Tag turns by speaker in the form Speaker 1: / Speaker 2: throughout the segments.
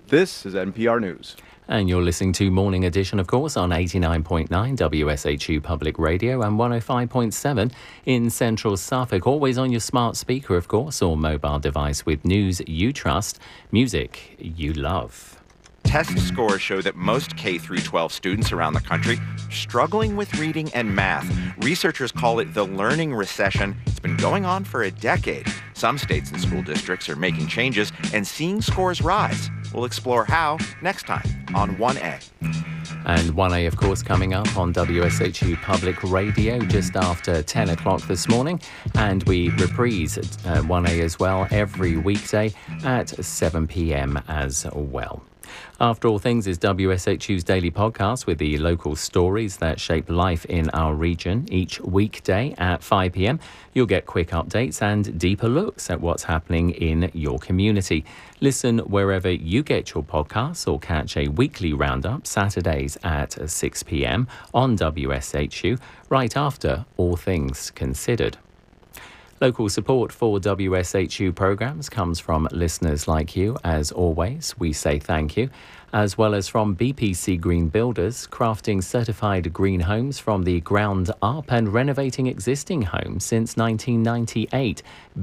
Speaker 1: This is NPR News.
Speaker 2: And you're listening to Morning Edition, of course, on 89.9 WSHU Public Radio and 105.7 in Central Suffolk. Always on your smart speaker, of course, or mobile device with news you trust, music you love.
Speaker 3: Test scores show that most K-12 students around the country are struggling with reading and math. Researchers call it the learning recession. It's been going on for a decade. Some states and school districts are making changes and seeing scores rise. We'll explore how next time on 1A.
Speaker 2: And 1A, of course, coming up on WSHU Public Radio just after 10 o'clock this morning. And we reprise 1A as well every weekday at 7 p.m. as well. After All Things is WSHU's daily podcast with the local stories that shape life in our region. Each weekday at 5 p.m, you'll get quick updates and deeper looks at what's happening in your community. Listen wherever you get your podcasts or catch a weekly roundup Saturdays at 6 p.m. on WSHU, right after All Things Considered. Local support for WSHU programmes comes from listeners like you. As always, we say thank you, as well as from BPC Green Builders, crafting certified green homes from the ground up and renovating existing homes since 1998.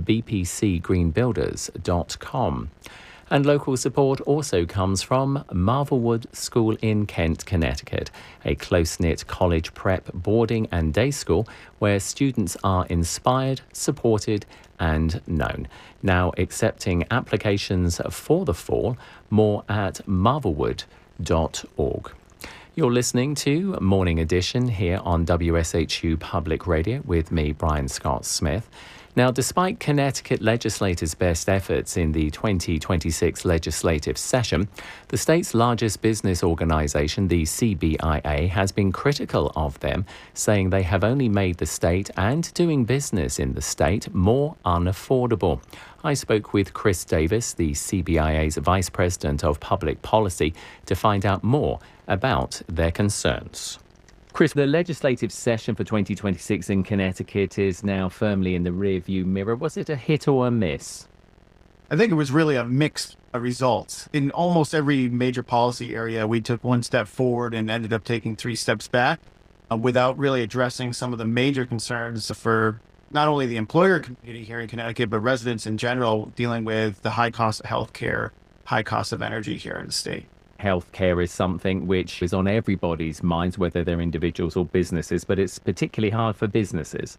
Speaker 2: bpcgreenbuilders.com. And local support also comes from Marvelwood School in Kent, Connecticut, a close-knit college prep boarding and day school where students are inspired, supported and known. Now accepting applications for the fall, more at marvelwood.org. You're listening to Morning Edition here on WSHU Public Radio with me, Brian Scott Smith. Now, despite Connecticut legislators' best efforts in the 2026 legislative session, the state's largest business organization, the CBIA, has been critical of them, saying they have only made the state and doing business in the state more unaffordable. I spoke with Chris Davis, the CBIA's Vice President of Public Policy, to find out more about their concerns. Chris, the legislative session for 2026 in Connecticut is now firmly in the rearview mirror. Was it a hit or a miss?
Speaker 4: I think it was really a mixed result. In almost every major policy area, we took one step forward and ended up taking 3 steps back without really addressing some of the major concerns for not only the employer community here in Connecticut, but residents in general dealing with the high cost of healthcare, high cost of energy here in the state.
Speaker 2: Healthcare is something which is on everybody's minds, whether they're individuals or businesses, but it's particularly hard for businesses.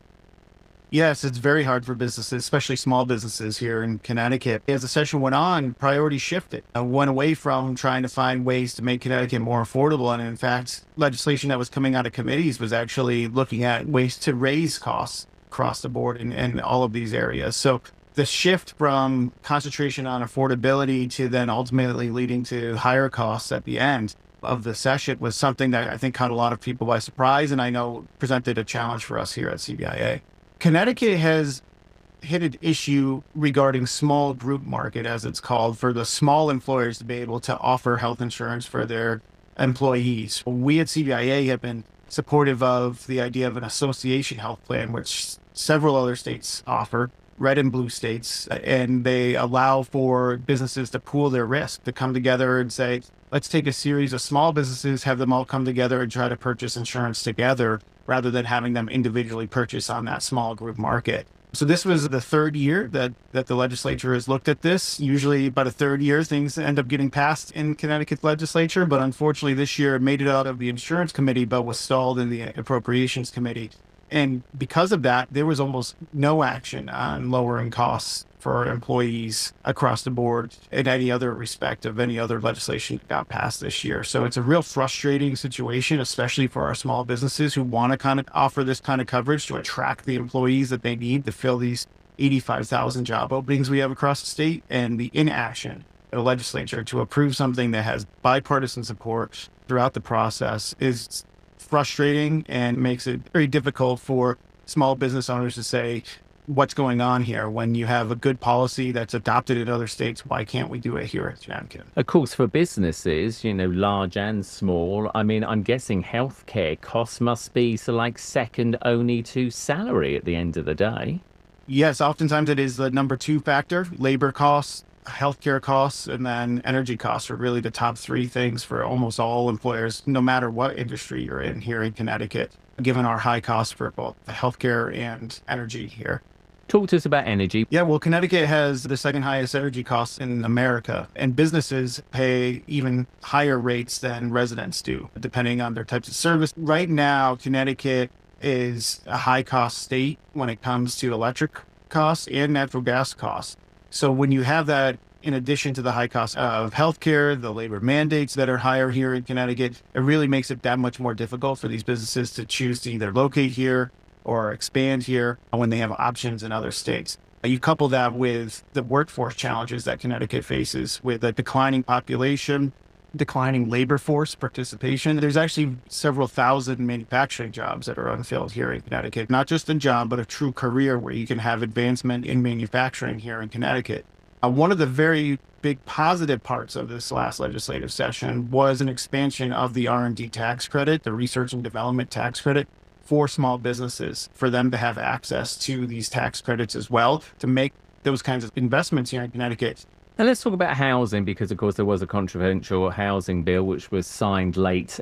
Speaker 4: Yes, it's very hard for businesses, especially small businesses here in Connecticut. As the session went on, priorities shifted. Went away from trying to find ways to make Connecticut more affordable. And in fact, legislation that was coming out of committees was actually looking at ways to raise costs across the board in all of these areas. So the shift from concentration on affordability to then ultimately leading to higher costs at the end of the session was something that I think caught a lot of people by surprise, and I know presented a challenge for us here at CBIA. Connecticut has hit an issue regarding small group market, as it's called, for the small employers to be able to offer health insurance for their employees. We at CBIA have been supportive of the idea of an association health plan, which several other states offer, red and blue states, and they allow for businesses to pool their risk, to come together and say, let's take a series of small businesses, have them all come together and try to purchase insurance together rather than having them individually purchase on that small group market. So this was the third year that the legislature has looked at this. Usually about a third year, things end up getting passed in Connecticut legislature, but unfortunately this year it made it out of the insurance committee, but was stalled in the appropriations committee. And because of that, there was almost no action on lowering costs for employees across the board in any other respect of any other legislation that got passed this year. So it's a real frustrating situation, especially for our small businesses who want to kind of offer this kind of coverage to attract the employees that they need to fill these 85,000 job openings we have across the state, and the inaction of the legislature to approve something that has bipartisan support throughout the process is frustrating and makes it very difficult for small business owners to say, what's going on here? When you have a good policy that's adopted in other states, why can't we do it here in Connecticut?
Speaker 2: Of course, for businesses, large and small, I'm guessing healthcare costs must be second only to salary at the end of the day.
Speaker 4: Yes, oftentimes it is the number 2 factor. Labor costs healthcare costs and then energy costs are really the top three things for almost all employers, no matter what industry you're in here in Connecticut, given our high costs for both the healthcare and energy here.
Speaker 2: Talk to us about energy.
Speaker 4: Yeah, well, Connecticut has the second highest energy costs in America, and businesses pay even higher rates than residents do, depending on their types of service. Right now, Connecticut is a high cost state when it comes to electric costs and natural gas costs. So when you have that, in addition to the high cost of healthcare, the labor mandates that are higher here in Connecticut, it really makes it that much more difficult for these businesses to choose to either locate here or expand here when they have options in other states. You couple that with the workforce challenges that Connecticut faces with a declining population, declining labor force participation. There's actually several thousand manufacturing jobs that are unfilled here in Connecticut, not just a job, but a true career where you can have advancement in manufacturing here in Connecticut. One of the very big positive parts of this last legislative session was an expansion of the R&D tax credit, the research and development tax credit for small businesses, for them to have access to these tax credits as well, to make those kinds of investments here in Connecticut.
Speaker 2: Now let's talk about housing, because of course there was a controversial housing bill which was signed late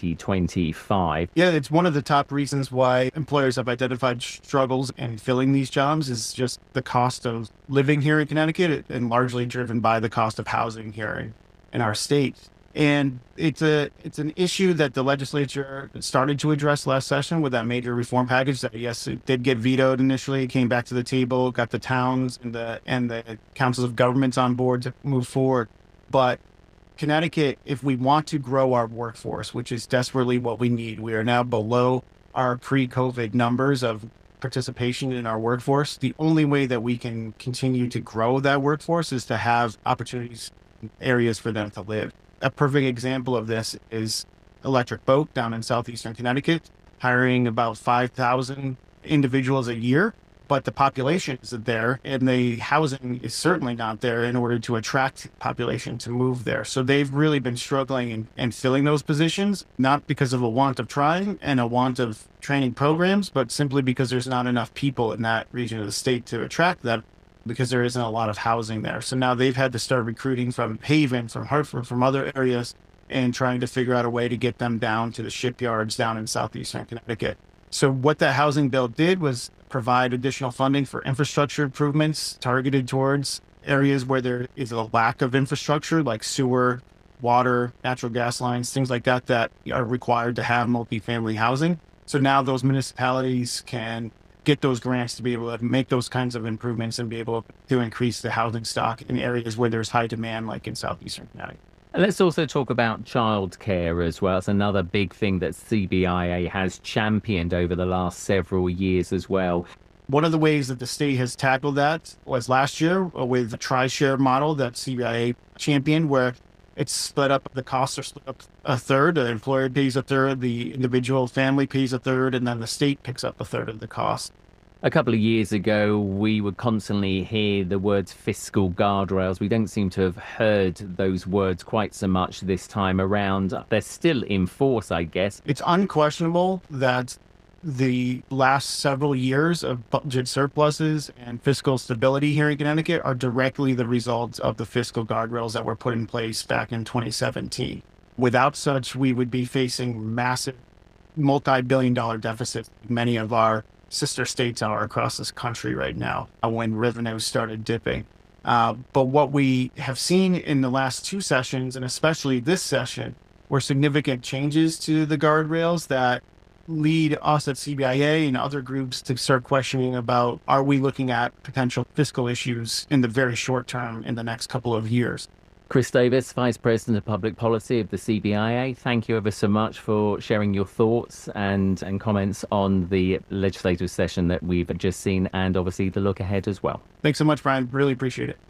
Speaker 2: 2025.
Speaker 4: Yeah, it's one of the top reasons why employers have identified struggles in filling these jobs is just the cost of living here in Connecticut, and largely driven by the cost of housing here in our state. And it's an issue that the legislature started to address last session with that major reform package that, yes, it did get vetoed initially. It came back to the table, got the towns and the councils of governments on board to move forward. But Connecticut, if we want to grow our workforce, which is desperately what we need, we are now below our pre-COVID numbers of participation in our workforce. The only way that we can continue to grow that workforce is to have opportunities, areas for them to live. A perfect example of this is Electric Boat down in southeastern Connecticut, hiring about 5,000 individuals a year, but the population isn't there, and the housing is certainly not there in order to attract population to move there. So they've really been struggling in filling those positions, not because of a want of trying and a want of training programs, but simply because there's not enough people in that region of the state to attract them, because there isn't a lot of housing there. So now they've had to start recruiting from Haven, from Hartford, from other areas, and trying to figure out a way to get them down to the shipyards down in southeastern Connecticut. So what that housing bill did was provide additional funding for infrastructure improvements targeted towards areas where there is a lack of infrastructure, like sewer, water, natural gas lines, things like that, that are required to have multifamily housing. So now those municipalities can get those grants to be able to make those kinds of improvements and be able to increase the housing stock in areas where there's high demand, like in southeastern Connecticut.
Speaker 2: And let's also talk about childcare as well. It's another big thing that CBIA has championed over the last several years as well.
Speaker 4: One of the ways that the state has tackled that was last year with a tri-share model that CBIA championed, where it's split up, the costs are split up a third, the employer pays a third, the individual family pays a third, and then the state picks up a third of the cost.
Speaker 2: A couple of years ago, we would constantly hear the words fiscal guardrails. We don't seem to have heard those words quite so much this time around. They're still in force, I guess.
Speaker 4: It's unquestionable that the last several years of budget surpluses and fiscal stability here in Connecticut are directly the result of the fiscal guardrails that were put in place back in 2017. Without such, we would be facing massive multi-billion-dollar deficits. Many of our sister states are across this country right now when revenue started dipping. But what we have seen in the last two sessions, and especially this session, were significant changes to the guardrails that lead us at CBIA and other groups to start questioning about, are we looking at potential fiscal issues in the very short term in the next couple of years?
Speaker 2: Chris Davis, Vice President of Public Policy of the CBIA, thank you ever so much for sharing your thoughts and comments on the legislative session that we've just seen, and obviously the look ahead as well.
Speaker 4: Thanks so much, Brian. Really appreciate it.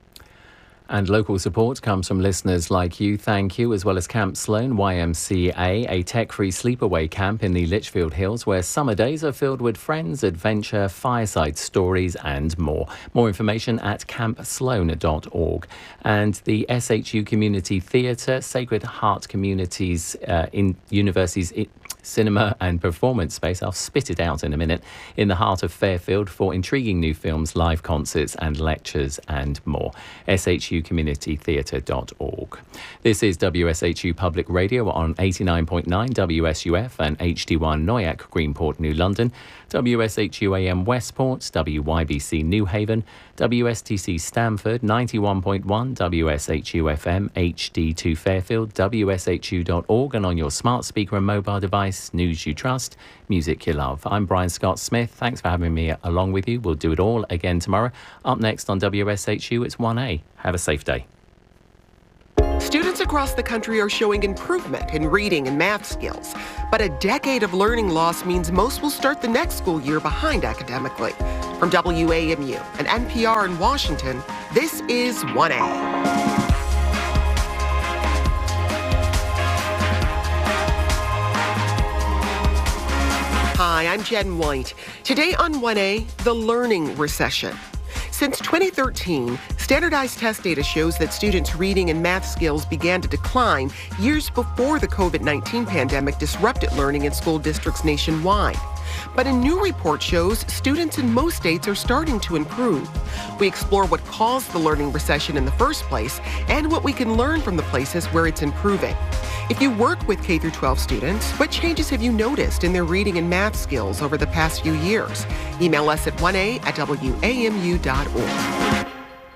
Speaker 2: And local support comes from listeners like you. Thank you, as well as Camp Sloan YMCA, a tech-free sleepaway camp in the Litchfield Hills where summer days are filled with friends, adventure, fireside stories and more. More information at campsloan.org. And the SHU Community Theatre, Sacred Heart Communities in Universities cinema and performance space. I'll spit it out in a minute. In the heart of Fairfield for intriguing new films, live concerts and lectures and more. shucommunitytheatre.org. This is WSHU Public Radio on 89.9 WSUF and HD1 Noyac, Greenport, New London, WSHU AM Westport, WYBC New Haven, WSTC Stamford, 91.1 WSHU FM, HD2 Fairfield, WSHU.org, and on your smart speaker and mobile device, news you trust, music you love. I'm Brian Scott Smith. Thanks for having me along with you. We'll do it all again tomorrow. Up next on WSHU, it's 1A. Have a safe day.
Speaker 1: Students across the country are showing improvement in reading and math skills, but a decade of learning loss means most will start the next school year behind academically. From WAMU and NPR in Washington, this is 1A. Hi, I'm Jen White. Today on 1A, the learning recession. Since 2013, standardized test data shows that students' reading and math skills began to decline years before the COVID-19 pandemic disrupted learning in school districts nationwide. But a new report shows students in most states are starting to improve. We explore what caused the learning recession in the first place and what we can learn from the places where it's improving. If you work with K-12 students, what changes have you noticed in their reading and math skills over the past few years? Email us at 1a@wamu.org.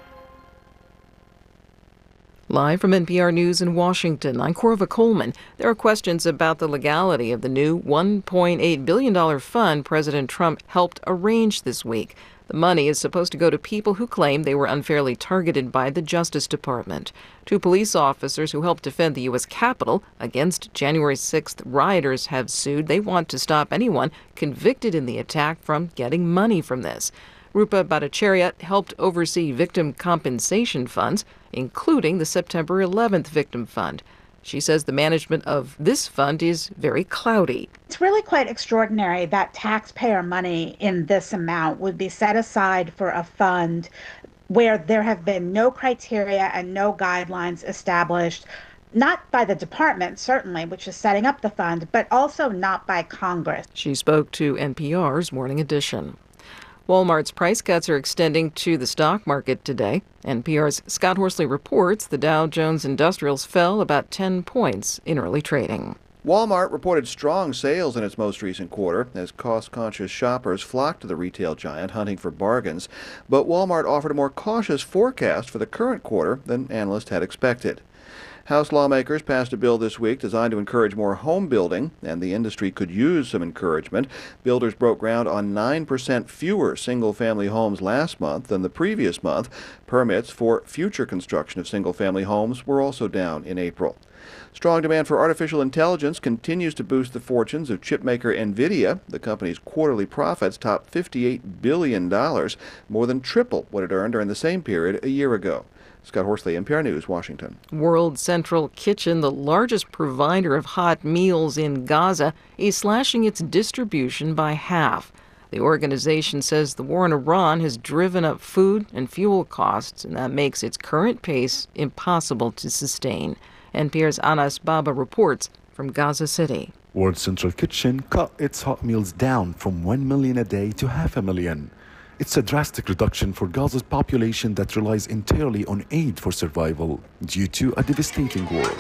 Speaker 5: Live from NPR News in Washington, I'm Corva Coleman. There are questions about the legality of the new $1.8 billion fund President Trump helped arrange this week. The money is supposed to go to people who claim they were unfairly targeted by the Justice Department. Two police officers who helped defend the U.S. Capitol against January 6th rioters have sued. They want to stop anyone convicted in the attack from getting money from this. Rupa Bhattacharya helped oversee victim compensation funds, including the September 11th Victim Fund. She says the management of this fund is very cloudy.
Speaker 6: It's really quite extraordinary that taxpayer money in this amount would be set aside for a fund where there have been no criteria and no guidelines established, not by the department, certainly, which is setting up the fund, but also not by Congress.
Speaker 5: She spoke to NPR's Morning Edition. Walmart's price cuts are extending to the stock market today. NPR's Scott Horsley reports the Dow Jones Industrials fell about 10 points in early trading.
Speaker 7: Walmart reported strong sales in its most recent quarter as cost-conscious shoppers flocked to the retail giant hunting for bargains. But Walmart offered a more cautious forecast for the current quarter than analysts had expected. House lawmakers passed a bill this week designed to encourage more home building, and the industry could use some encouragement. Builders broke ground on 9% fewer single-family homes last month than the previous month. Permits for future construction of single-family homes were also down in April. Strong demand for artificial intelligence continues to boost the fortunes of chipmaker NVIDIA. The company's quarterly profits topped $58 billion, more than triple what it earned during the same period a year ago. Scott Horsley, NPR News, Washington.
Speaker 5: World Central Kitchen, the largest provider of hot meals in Gaza, is slashing its distribution by half. The organization says the war in Iran has driven up food and fuel costs, and that makes its current pace impossible to sustain. NPR's Anas Baba reports from Gaza City.
Speaker 8: World Central Kitchen cut its hot meals down from 1 million a day to 500,000. It's a drastic reduction for Gaza's population that relies entirely on aid for survival due to a devastating war.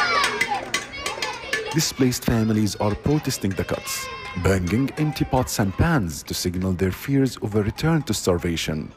Speaker 8: Displaced families are protesting the cuts, banging empty pots and pans to signal their fears of a return to starvation.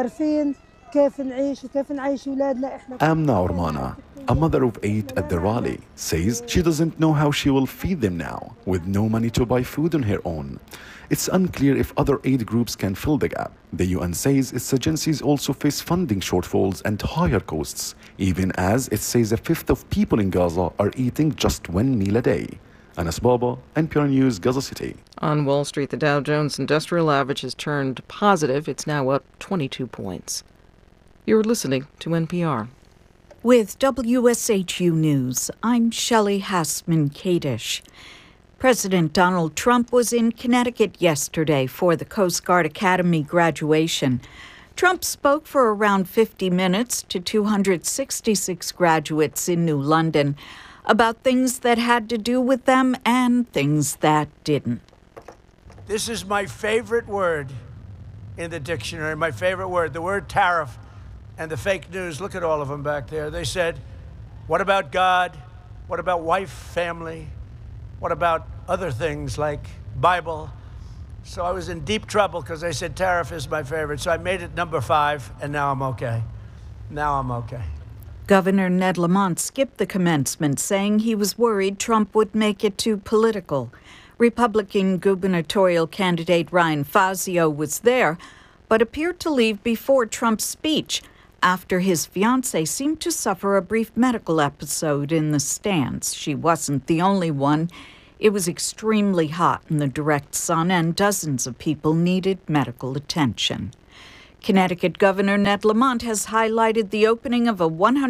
Speaker 8: Amna Ormana, a mother of 8 at the rally, says she doesn't know how she will feed them now, with no money to buy food on her own. It's unclear if other aid groups can fill the gap. The UN says its agencies also face funding shortfalls and higher costs, even as it says a fifth of people in Gaza are eating just one meal a day. Anas Baba, NPR News, Gaza City.
Speaker 5: On Wall Street, the Dow Jones Industrial Average has turned positive. It's now up 22 points. You're listening to NPR.
Speaker 9: With WSHU News, I'm Shelley Hassman-Kadish. President Donald Trump was in Connecticut yesterday for the Coast Guard Academy graduation. Trump spoke for around 50 minutes to 266 graduates in New London. about things that had to do with them and things that didn't.
Speaker 10: This is my favorite word in the dictionary, my favorite word, the word tariff. And the fake news, look at all of them back there. They said, what about God? What about wife, family? What about other things like Bible? So I was in deep trouble because they said tariff is my favorite. So I made it number 5, and now I'm okay. Now I'm okay.
Speaker 9: Governor Ned Lamont skipped the commencement, saying he was worried Trump would make it too political. Republican gubernatorial candidate Ryan Fazio was there, but appeared to leave before Trump's speech, after his fiancée seemed to suffer a brief medical episode in the stands. She wasn't the only one. It was extremely hot in the direct sun, and dozens of people needed medical attention. Connecticut Governor Ned Lamont has highlighted the opening of a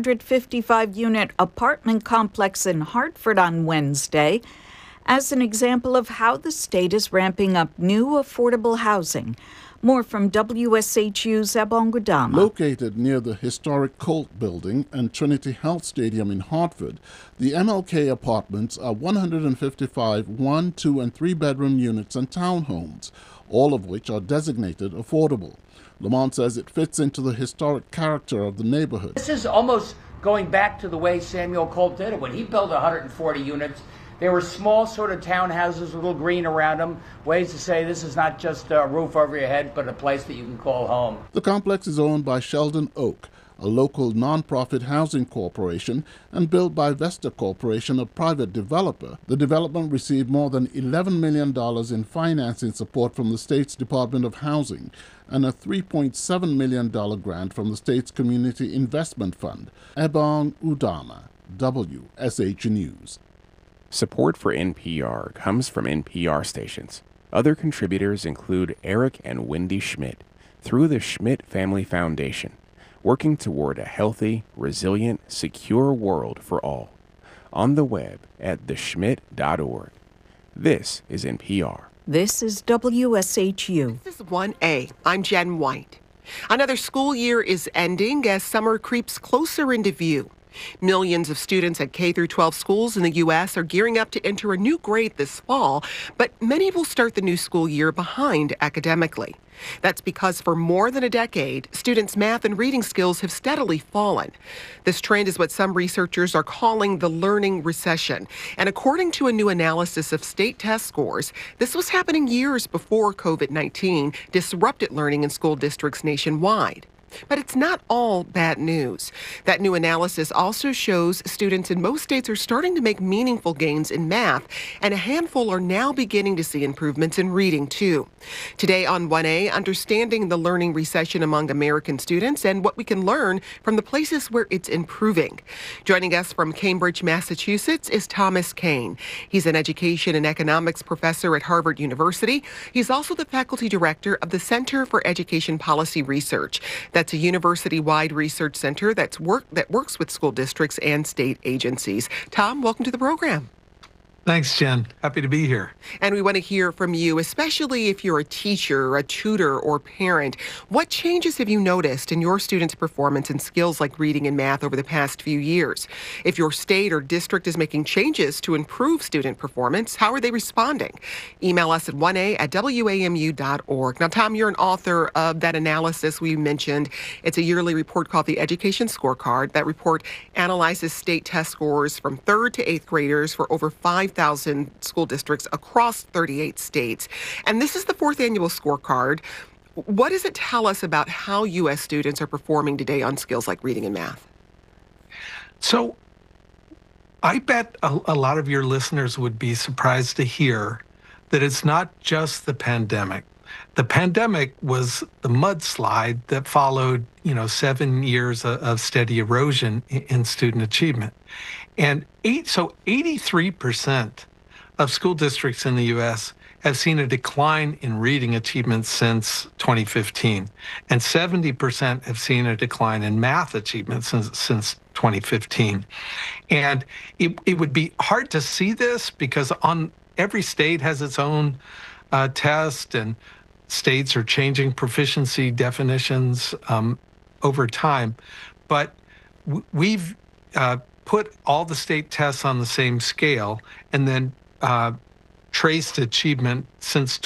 Speaker 9: 155-unit apartment complex in Hartford on Wednesday as an example of how the state is ramping up new affordable housing. More from WSHU's Ebon Gudama.
Speaker 11: Located near the historic Colt Building and Trinity Health Stadium in Hartford, the MLK apartments are 155 1-, 2-, and 3-bedroom units and townhomes, all of which are designated affordable. Lamont says it fits into the historic character of the neighborhood.
Speaker 12: This is almost going back to the way Samuel Colt did it. When he built 140 units, they were small sort of townhouses with a little green around them, ways to say this is not just a roof over your head, but a place that you can call home.
Speaker 11: The complex is owned by Sheldon Oak, a local nonprofit housing corporation, and built by Vesta Corporation, a private developer. The development received more than $11 million in financing support from the state's Department of Housing and a $3.7 million grant from the state's Community Investment Fund. Ebon Udama, WSH News.
Speaker 13: Support for NPR comes from NPR stations. Other contributors include Eric and Wendy Schmidt through the Schmidt Family Foundation, working toward a healthy, resilient, secure world for all. On the web at theschmidt.org. This is NPR.
Speaker 9: This is WSHU.
Speaker 1: This is 1A. I'm Jen White. Another school year is ending as summer creeps closer into view. Millions of students at K-12 schools in the U.S. are gearing up to enter a new grade this fall, but many will start the new school year behind academically. That's because for more than a decade, students' math and reading skills have steadily fallen. This trend is what some researchers are calling the learning recession. And according to a new analysis of state test scores, this was happening years before COVID-19 disrupted learning in school districts nationwide. But it's not all bad news. That new analysis also shows students in most states are starting to make meaningful gains in math, and a handful are now beginning to see improvements in reading, too. Today on 1A, understanding the learning recession among American students and what we can learn from the places where it's improving. Joining us from Cambridge, Massachusetts is Thomas Kane. He's an education and economics professor at Harvard University. He's also the faculty director of the Center for Education Policy Research. That's a university-wide research center that works with school districts and state agencies. Tom, welcome to the program.
Speaker 14: Thanks, Jen. Happy to be here.
Speaker 1: And we want to hear from you, especially if you're a teacher, a tutor, or parent. What changes have you noticed in your students' performance and skills like reading and math over the past few years? If your state or district is making changes to improve student performance, how are they responding? Email us at 1a@wamu.org. Now, Tom, you're an author of that analysis we mentioned. It's a yearly report called the Education Scorecard. That report analyzes state test scores from 3rd to 8th graders for over 5,000 school districts across 38 states. And this is the 4th annual scorecard. What does it tell us about how U.S. students are performing today on skills like reading and math?
Speaker 14: So I bet a lot of your listeners would be surprised to hear that it's not just the pandemic. The pandemic was the mudslide that followed, 7 years of steady erosion in student achievement. And 83% of school districts in the U.S. have seen a decline in reading achievement since 2015. And 70% have seen a decline in math achievement since 2015. And it would be hard to see this because every state has its own test, and states are changing proficiency definitions over time. But we've put all the state tests on the same scale and then traced achievement since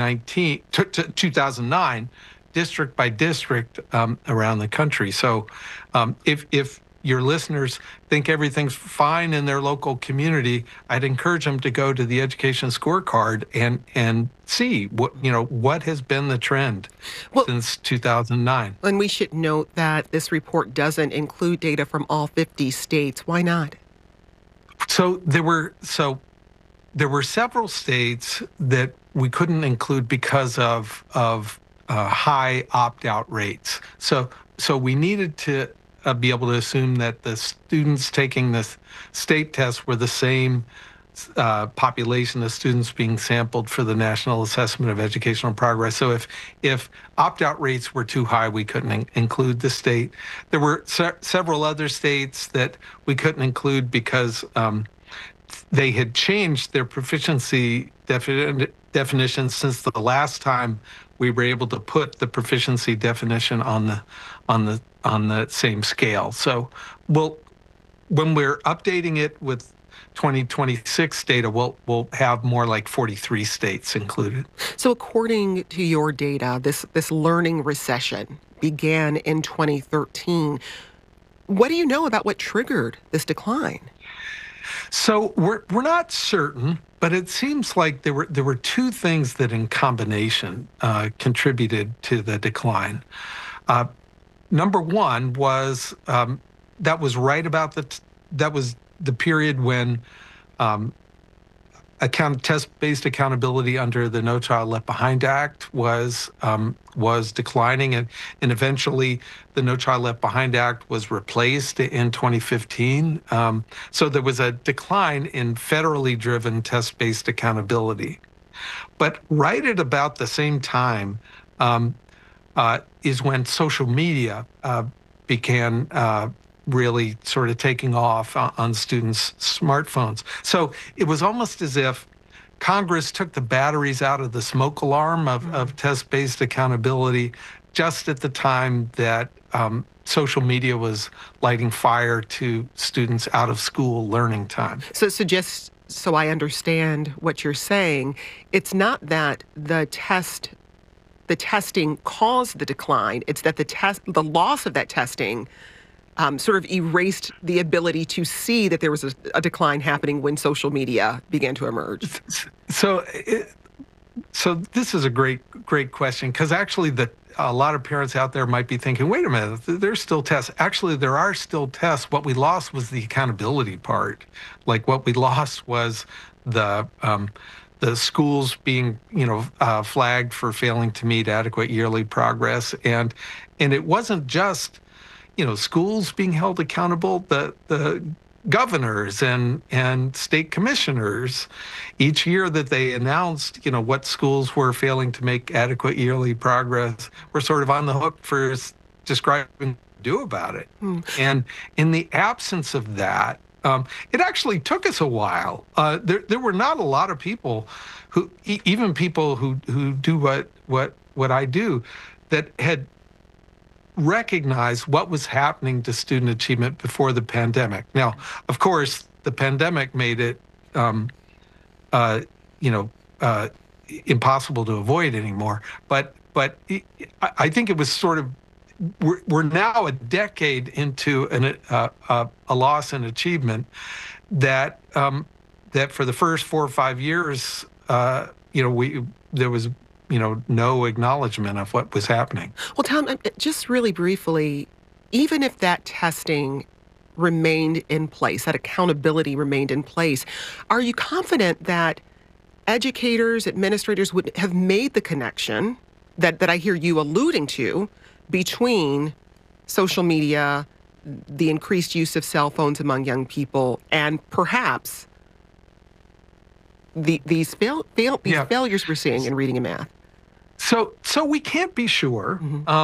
Speaker 14: 2009, district by district around the country. So if your listeners think everything's fine in their local community, I'd encourage them to go to the education scorecard and see what has been the trend since 2009.
Speaker 1: And we should note that this report doesn't include data from all 50 states. Why not?
Speaker 14: So there were several states that we couldn't include because of high opt-out rates. So we needed to be able to assume that the students taking this state test were the same population of students being sampled for the National Assessment of Educational Progress. So if opt-out rates were too high, we couldn't include the state. There were several other states that we couldn't include because they had changed their proficiency definition since the last time we were able to put the proficiency definition on the same scale. So when we're updating it with 2026 data, we'll have more like 43 states included.
Speaker 1: So according to your data, this learning recession began in 2013. What do you know about what triggered this decline?
Speaker 14: So we're not certain, but it seems like there were two things that in combination contributed to the decline. Number one was that was right about that was the period when test-based accountability under the No Child Left Behind Act was declining, and eventually the No Child Left Behind Act was replaced in 2015. So there was a decline in federally driven test-based accountability. But right at about the same time is when social media began really sort of taking off on students' smartphones. So it was almost as if Congress took the batteries out of the smoke alarm of test-based accountability just at the time that social media was lighting fire to students' out-of-school learning time.
Speaker 1: So just so I understand what you're saying, it's not that the testing caused the decline, it's that the loss of that testing sort of erased the ability to see that there was a decline happening when social media began to emerge.
Speaker 14: So this is a great question, because actually a lot of parents out there might be thinking, wait a minute, there's still tests. Actually, there are still tests. What we lost was the accountability part. Like what we lost was the schools being, flagged for failing to meet adequate yearly progress, and it wasn't just schools being held accountable. The governors and state commissioners, each year that they announced, what schools were failing to make adequate yearly progress, were sort of on the hook for describing what to do about it. And in the absence of that, it actually took us a while. There were not a lot of people who, even people who do what I do, that had recognized what was happening to student achievement before the pandemic. Now, of course, the pandemic made it, impossible to avoid anymore. But I think it was sort of, we're now a decade into a loss in achievement that for the first 4 or 5 years, there was no acknowledgement of what was happening.
Speaker 1: Well, Tom, just really briefly, even if that testing remained in place, that accountability remained in place, are you confident that educators, administrators would have made the connection that I hear you alluding to between social media, the increased use of cell phones among young people, and perhaps these failures we're seeing in reading and math?
Speaker 14: So we can't be sure,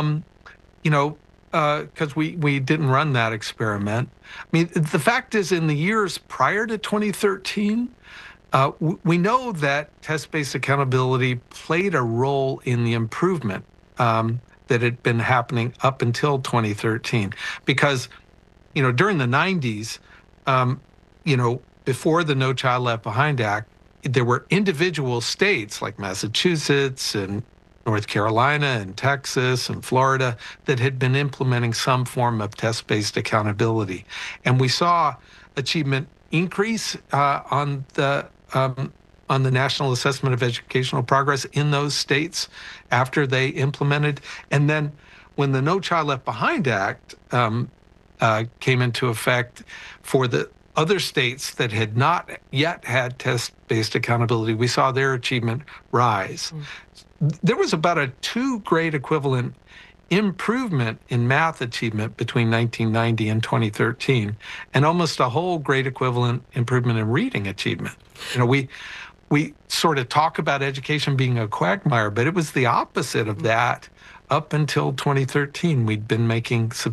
Speaker 14: because we didn't run that experiment. I mean, the fact is, in the years prior to 2013, we know that test-based accountability played a role in the improvement that had been happening up until 2013. Because, during the 90s, before the No Child Left Behind Act, there were individual states like Massachusetts and North Carolina and Texas and Florida that had been implementing some form of test-based accountability. And we saw achievement increase on the National Assessment of Educational Progress in those states after they implemented. And then when the No Child Left Behind Act came into effect for the other states that had not yet had test-based accountability, we saw their achievement rise. There was about a 2-grade equivalent improvement in math achievement between 1990 and 2013, and almost a whole grade equivalent improvement in reading achievement. We sort of talk about education being a quagmire, but it was the opposite of that up until 2013. We'd been making